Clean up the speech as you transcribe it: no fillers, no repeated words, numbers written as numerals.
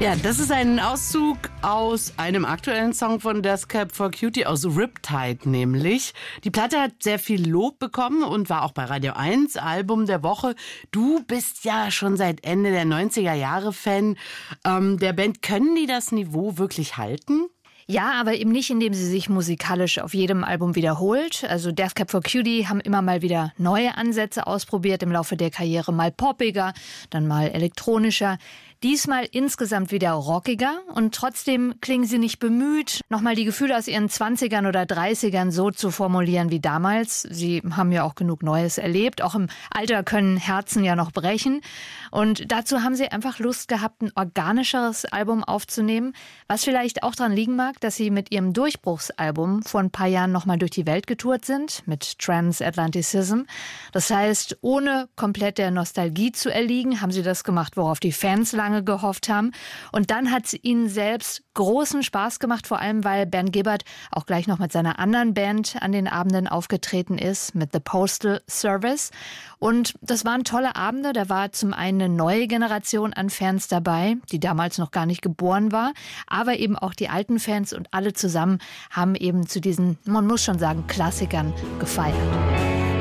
Ja, das ist ein Auszug aus einem aktuellen Song von Death Cab for Cutie, aus Riptide nämlich. Die Platte hat sehr viel Lob bekommen und war auch bei Radio 1 Album der Woche. Du bist ja schon seit Ende der 90er Jahre Fan der Band. Können die das Niveau wirklich halten? Ja, aber eben nicht, indem sie sich musikalisch auf jedem Album wiederholt. Also Death Cab for Cutie haben immer mal wieder neue Ansätze ausprobiert im Laufe der Karriere. Mal poppiger, dann mal elektronischer. Diesmal insgesamt wieder rockiger und trotzdem klingen sie nicht bemüht, nochmal die Gefühle aus ihren 20ern oder 30ern so zu formulieren wie damals. Sie haben ja auch genug Neues erlebt. Auch im Alter können Herzen ja noch brechen. Und dazu haben sie einfach Lust gehabt, ein organischeres Album aufzunehmen, was vielleicht auch daran liegen mag, dass sie mit ihrem Durchbruchsalbum vor ein paar Jahren nochmal durch die Welt getourt sind, mit Transatlanticism. Das heißt, ohne komplett der Nostalgie zu erliegen, haben sie das gemacht, worauf die Fans lange gehofft haben. Und dann hat es ihnen selbst großen Spaß gemacht, vor allem weil Bernd Gibbert auch gleich noch mit seiner anderen Band an den Abenden aufgetreten ist, mit The Postal Service. Und das waren tolle Abende. Da war zum einen eine neue Generation an Fans dabei, die damals noch gar nicht geboren war, aber eben auch die alten Fans und alle zusammen haben eben zu diesen, man muss schon sagen, Klassikern gefeiert.